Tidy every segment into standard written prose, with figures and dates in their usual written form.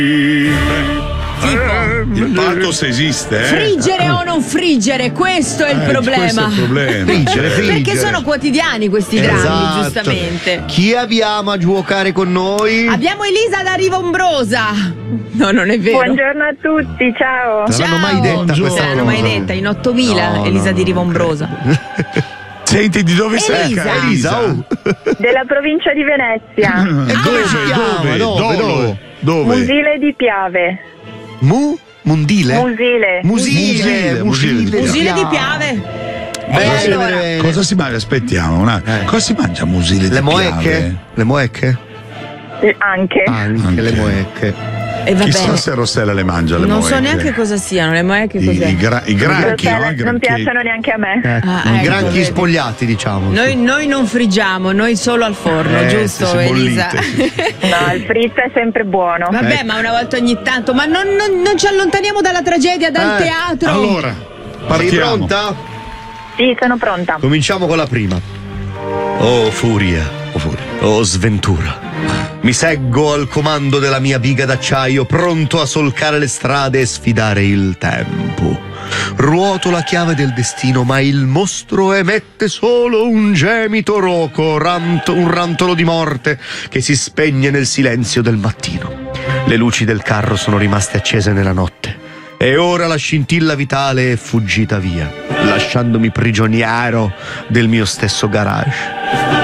Il pathos esiste, Friggere o non friggere, questo è il problema. Questo è il problema. Friggere. Perché sono quotidiani questi drammi, Esatto. giustamente. Chi abbiamo a giocare con noi? Abbiamo Elisa da Rivombrosa. No, non è vero. Buongiorno a tutti, ciao. Non l'hanno mai detta Buongiorno. questa Non l'hanno mai detta, in 8000 No, Elisa no, di Rivombrosa. Senti, di dove sei? Elisa. Elisa, oh. Della provincia di Venezia, E come si chiama? Dove? Musile di Piave. Mondile? Musile. Musile di Piave. Allora, Cosa si mangia? Aspettiamo, cosa si mangia a Musile di Le Piave? moecche? Le moecche? Anche. Anche le moecche. e va Chissà bene. se Rossella le mangia le Non moecche. so neanche cosa siano le moecche, cos'è? I granchi, no? I Non granchi. piacciono neanche a me. Ah, ecco, Granchi vedi. spogliati, diciamo. Noi non friggiamo, noi solo al forno, giusto se Elisa? bollite, No, il fritto è sempre buono. Vabbè, ma una volta ogni tanto, ma non ci allontaniamo dalla tragedia, dal teatro. Allora, Sei partiamo. pronta? Sì, sono pronta. Cominciamo con la prima. Oh furia, oh sventura. Mi seggo al comando della mia biga d'acciaio, pronto a solcare le strade e sfidare il tempo. Ruoto la chiave del destino, ma il mostro emette solo un gemito roco, un rantolo di morte che si spegne nel silenzio del mattino. Le luci del carro sono rimaste accese nella notte. E ora la scintilla vitale è fuggita via, lasciandomi prigioniero del mio stesso garage.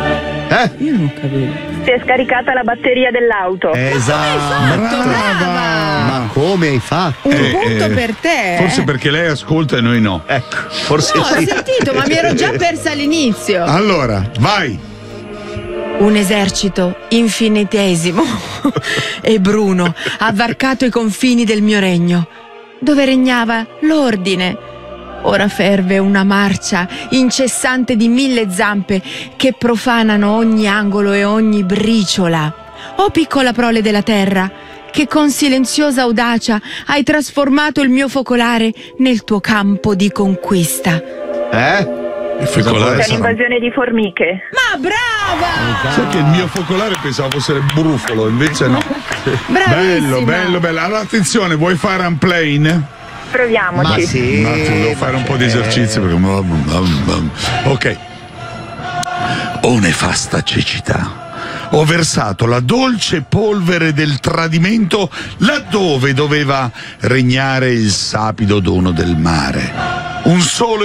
Io non capivo. Si è scaricata la batteria dell'auto. Esatto. Brava! Ma come hai fatto? Un punto per te. Forse perché lei ascolta e noi no. Ecco, forse No, ho sì. sentito, ma mi ero già persa all'inizio. Allora, vai. Un esercito infinitesimo e bruno ha varcato i confini del mio regno, dove regnava l'ordine. Ora ferve una marcia incessante di 1000 zampe che profanano ogni angolo e ogni briciola. O piccola prole della terra, che con silenziosa audacia hai trasformato il mio focolare nel tuo campo di conquista. Il focolare C'è sarà... un'invasione di formiche. Ma brava! Sai che il mio focolare pensavo fosse il brufolo, invece no. Bravissima! Bello. Allora, attenzione, vuoi fare un plane? Proviamoci. Ma sì. Un attimo, devo fare un po' di esercizio perché... Ok. O nefasta cecità. Ho versato la dolce polvere del tradimento laddove doveva regnare il sapido dono del mare. Un solo